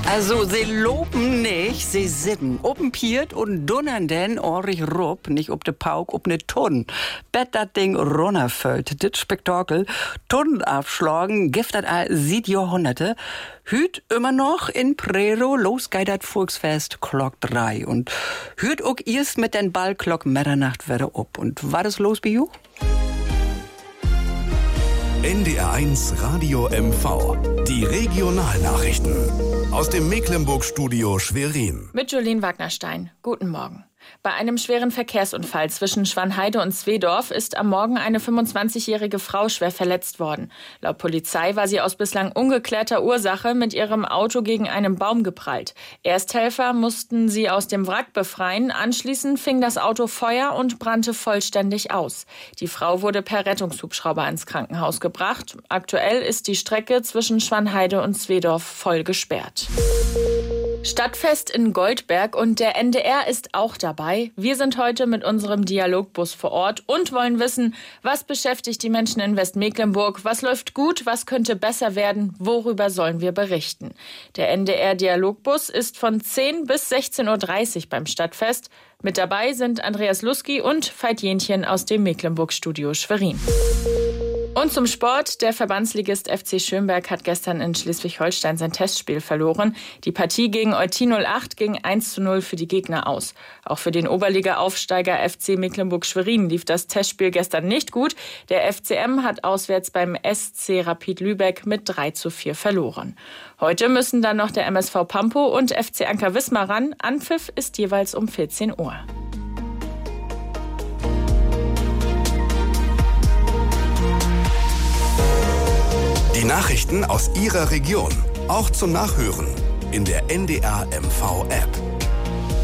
Also, sie loben nicht, sie sitten. Oben piert und dunnern denn ordentlich rup, nicht ob de Pauk, ob ne Tunn. Bett dat Ding runterfällt, dit Spektakel. Tunnen abschlagen, giftet all 7 Jahrhunderte. Hüt immer noch in Prero, los geht dat Volksfest, Glock 3. Und hüt auch erst mit den Ballglock Mitternacht wieder ob. Und war das los bei you? NDR1 Radio MV. Die Regionalnachrichten. Aus dem Mecklenburg-Studio Schwerin. Mit Jolene Wagnerstein. Guten Morgen. Bei einem schweren Verkehrsunfall zwischen Schwanheide und Zwedorf ist am Morgen eine 25-jährige Frau schwer verletzt worden. Laut Polizei war sie aus bislang ungeklärter Ursache mit ihrem Auto gegen einen Baum geprallt. Ersthelfer mussten sie aus dem Wrack befreien. Anschließend fing das Auto Feuer und brannte vollständig aus. Die Frau wurde per Rettungshubschrauber ins Krankenhaus gebracht. Aktuell ist die Strecke zwischen Schwanheide und Zwedorf voll gesperrt. Stadtfest in Goldberg und der NDR ist auch dabei. Wir sind heute mit unserem Dialogbus vor Ort und wollen wissen, was beschäftigt die Menschen in Westmecklenburg, was läuft gut, was könnte besser werden, worüber sollen wir berichten. Der NDR-Dialogbus ist von 10 bis 16.30 Uhr beim Stadtfest. Mit dabei sind Andreas Lusky und Veit Jenchen aus dem Mecklenburg-Studio Schwerin. Und zum Sport. Der Verbandsligist FC Schönberg hat gestern in Schleswig-Holstein sein Testspiel verloren. Die Partie gegen Eutin 08 ging 1:0 für die Gegner aus. Auch für den Oberliga-Aufsteiger FC Mecklenburg-Schwerin lief das Testspiel gestern nicht gut. Der FCM hat auswärts beim SC Rapid Lübeck mit 3:4 verloren. Heute müssen dann noch der MSV Pampo und FC Anker Wismar ran. Anpfiff ist jeweils um 14 Uhr. Die Nachrichten aus Ihrer Region, auch zum Nachhören in der NDR MV App.